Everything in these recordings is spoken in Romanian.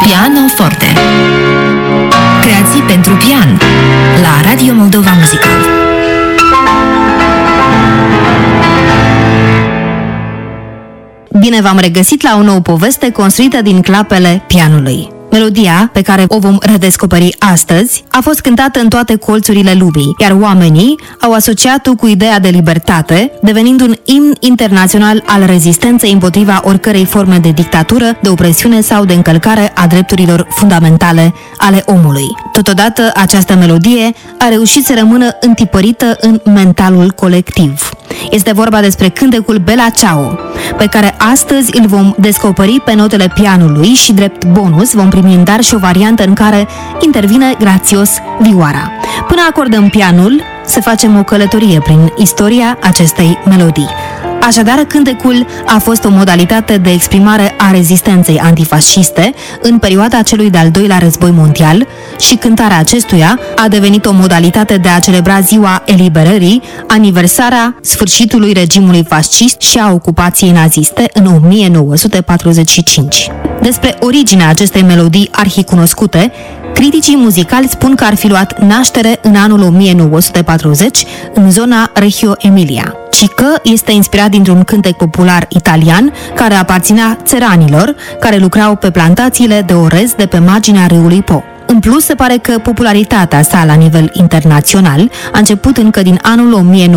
Pianoforte. Creații pentru pian la Radio Moldova Muzical. Bine v-am regăsit la o nouă poveste construită din clapele pianului. Melodia pe care o vom redescoperi astăzi a fost cântată în toate colțurile lumii, iar oamenii au asociat-o cu ideea de libertate, devenind un imn internațional al rezistenței împotriva oricărei forme de dictatură, de opresiune sau de încălcare a drepturilor fundamentale ale omului. Totodată, această melodie a reușit să rămână întipărită în mentalul colectiv. Este vorba despre cântecul Bella Ciao, pe care astăzi îl vom descoperi pe notele pianului și, drept bonus, vom primi în dar și o variantă în care intervine grațios vioara. Până acordăm pianul, să facem o călătorie prin istoria acestei melodii. Așadar, cântecul a fost o modalitate de exprimare a rezistenței antifasciste în perioada celui de-al doilea război mondial și cântarea acestuia a devenit o modalitate de a celebra ziua eliberării, aniversarea sfârșitului regimului fascist și a ocupației naziste în 1945. Despre originea acestei melodii arhicunoscute, criticii muzicali spun că ar fi luat naștere în anul 1940 în zona Reggio Emilia, ci că este inspirat dintr-un cântec popular italian care aparținea țăranilor care lucrau pe plantațiile de orez de pe marginea râului Po. În plus, se pare că popularitatea sa la nivel internațional a început încă din anul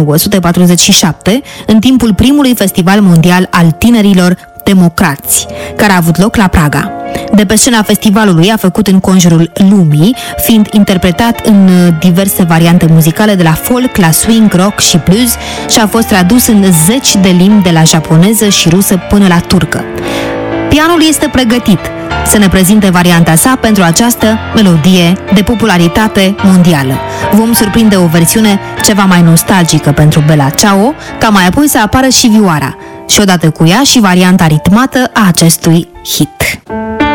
1947, în timpul primului festival mondial al tinerilor democrați, care a avut loc la Praga. De pe scena festivalului a făcut înconjurul lumii, fiind interpretat în diverse variante muzicale de la folk la swing, rock și blues și a fost tradus în 10 de limbi de la japoneză și rusă până la turcă. Pianul este pregătit să ne prezinte varianta sa pentru această melodie de popularitate mondială. Vom surprinde o versiune ceva mai nostalgică pentru Bella Ciao, ca mai apoi să apară și vioara și odată cu ea și varianta ritmată a acestui hit.